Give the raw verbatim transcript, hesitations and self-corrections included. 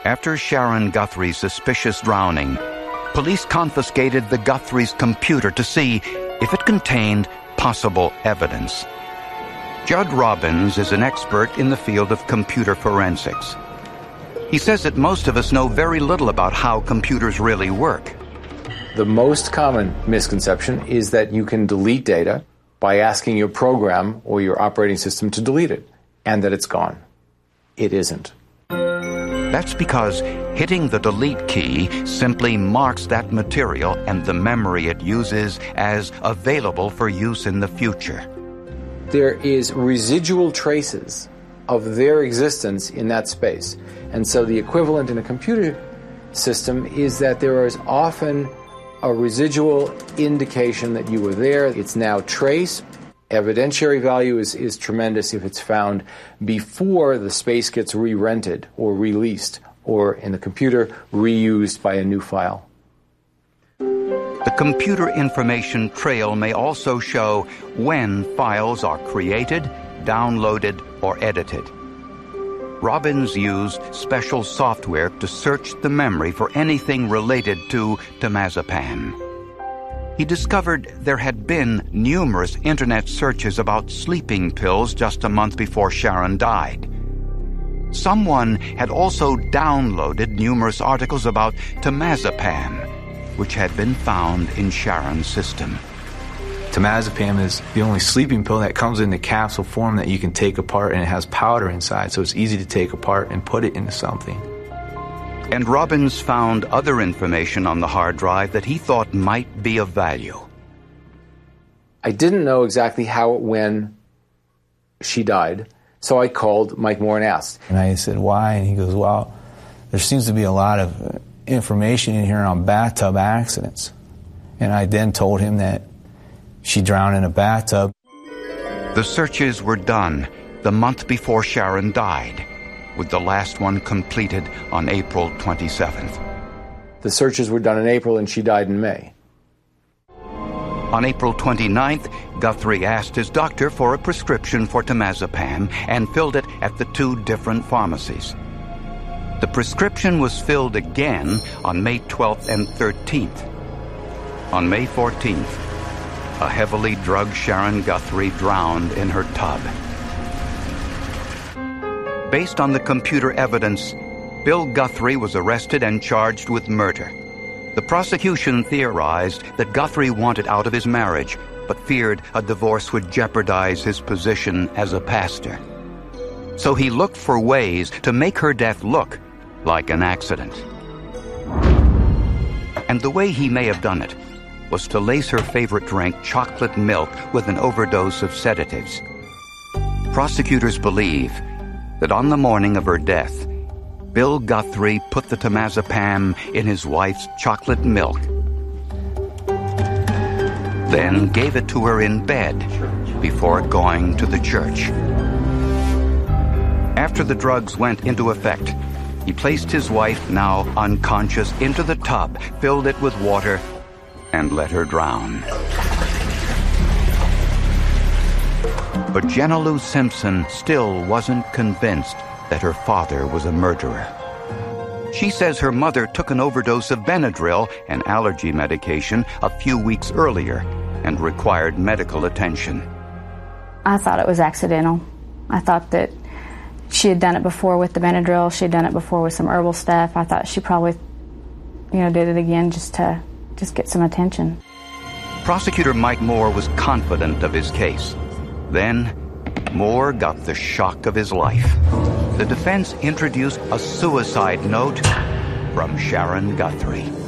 After Sharon Guthrie's suspicious drowning, police confiscated the Guthrie's computer to see if it contained possible evidence. Judd Robbins is an expert in the field of computer forensics. He says that most of us know very little about how computers really work. The most common misconception is that you can delete data by asking your program or your operating system to delete it, and that it's gone. It isn't. That's because hitting the delete key simply marks that material and the memory it uses as available for use in the future. There is residual traces of their existence in that space. And so the equivalent in a computer system is that there is often a residual indication that you were there. It's now traced. Evidentiary value is, is tremendous if it's found before the space gets re-rented or released, or in the computer, reused by a new file. The computer information trail may also show when files are created, downloaded, or edited. Robbins used special software to search the memory for anything related to temazepam. He discovered there had been numerous internet searches about sleeping pills just a month before Sharon died. Someone had also downloaded numerous articles about temazepam, which had been found in Sharon's system. Temazepam is the only sleeping pill that comes in the capsule form that you can take apart, and it has powder inside, so it's easy to take apart and put it into something. And Robbins found other information on the hard drive that he thought might be of value. I didn't know exactly how, when she died, so I called Mike Moore and asked. And I said, why? And he goes, well, there seems to be a lot of information in here on bathtub accidents. And I then told him that she drowned in a bathtub. The searches were done the month before Sharon died, with the last one completed on April twenty-seventh. The searches were done in April and she died in May. On April twenty-ninth, Guthrie asked his doctor for a prescription for temazepam and filled it at the two different pharmacies. The prescription was filled again on May twelfth and thirteenth. On May fourteenth, a heavily drugged Sharon Guthrie drowned in her tub. Based on the computer evidence, Bill Guthrie was arrested and charged with murder. The prosecution theorized that Guthrie wanted out of his marriage, but feared a divorce would jeopardize his position as a pastor. So he looked for ways to make her death look like an accident. And the way he may have done it was to lace her favorite drink, chocolate milk, with an overdose of sedatives. Prosecutors believe that on the morning of her death, Bill Guthrie put the temazepam in his wife's chocolate milk, then gave it to her in bed before going to the church. After the drugs went into effect, he placed his wife, now unconscious, into the tub, filled it with water, and let her drown. But Jenna Lou Simpson still wasn't convinced that her father was a murderer. She says her mother took an overdose of Benadryl, an allergy medication, a few weeks earlier and required medical attention. I thought it was accidental. I thought that she had done it before with the Benadryl. She had done it before with some herbal stuff. I thought she probably, you know, did it again just to just get some attention. Prosecutor Mike Moore was confident of his case. Then, Moore got the shock of his life. The defense introduced a suicide note from Sharon Guthrie.